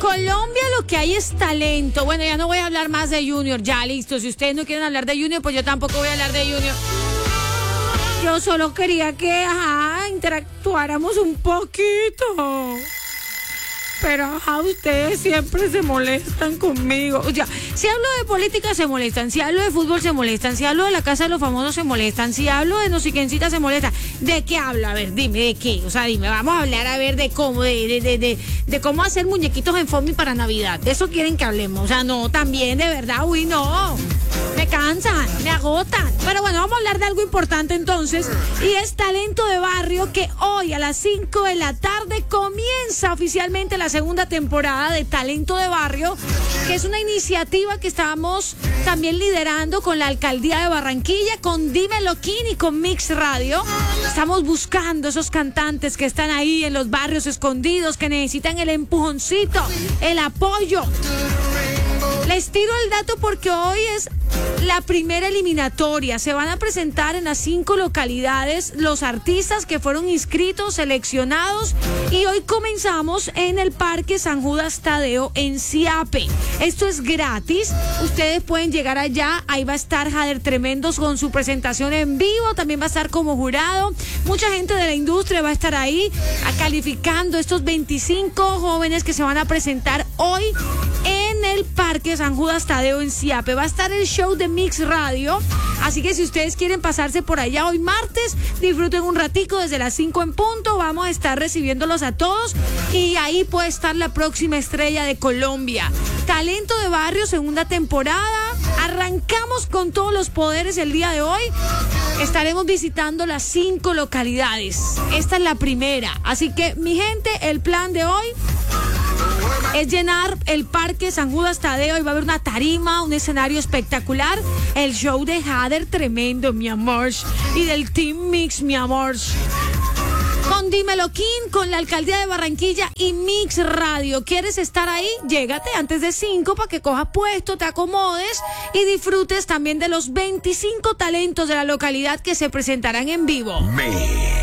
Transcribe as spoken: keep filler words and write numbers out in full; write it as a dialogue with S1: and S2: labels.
S1: Colombia lo que hay es talento. Bueno, ya no voy a hablar más de Junior, ya listo. Si ustedes no quieren hablar de Junior, pues yo tampoco voy a hablar de Junior. Yo solo quería que, ajá, interactuáramos un poquito. Pero ajá, ustedes siempre se molestan conmigo. O sea, si hablo de política se molestan, si hablo de fútbol se molestan, si hablo de la casa de los famosos se molestan, si hablo de no sé quiéncita se molestan. ¿De qué hablo? A ver, dime, ¿de qué? O sea, dime, vamos a hablar a ver de cómo, de, de, de, de, de cómo hacer muñequitos en foamy para Navidad. De eso quieren que hablemos. O sea, no, también, de verdad, uy, no. Me cansan, me agotan. Pero bueno, vamos a hablar de algo importante entonces. Y es talento de barrio, que hoy a las cinco de la tarde comienza oficialmente la segunda temporada de Talento de Barrio, que es una iniciativa que estamos también liderando con la Alcaldía de Barranquilla, con Dímelo King y con Mix Radio. Estamos buscando esos cantantes que están ahí en los barrios escondidos, que necesitan el empujoncito, el apoyo. Les tiro el dato porque hoy es la primera eliminatoria. Se van a presentar en las cinco localidades los artistas que fueron inscritos, seleccionados, y hoy comenzamos en el Parque San Judas Tadeo en Siape. Esto es gratis, ustedes pueden llegar allá. Ahí va a estar Jader Tremendos con su presentación en vivo, también va a estar como jurado. Mucha gente de la industria va a estar ahí calificando estos veinticinco jóvenes que se van a presentar hoy en el Parque San Judas Tadeo en Siape. Va a estar el show de Mix Radio, así que si ustedes quieren pasarse por allá hoy martes, disfruten un ratico desde las cinco en punto. Vamos a estar recibiéndolos a todos y ahí puede estar la próxima estrella de Colombia. Talento de Barrio, segunda temporada. Arrancamos con todos los poderes el día de hoy. Estaremos visitando las cinco localidades. Esta es la primera, así que mi gente, el plan de hoy es llenar el Parque San Judas Tadeo y va a haber una tarima, un escenario espectacular, el show de Jader Tremendo, mi amor, y del Team Mix, mi amor. Con Dímelo King, con la Alcaldía de Barranquilla y Mix Radio. ¿Quieres estar ahí? Llégate antes de cinco para que cojas puesto, te acomodes y disfrutes también de los veinticinco talentos de la localidad que se presentarán en vivo.
S2: Me.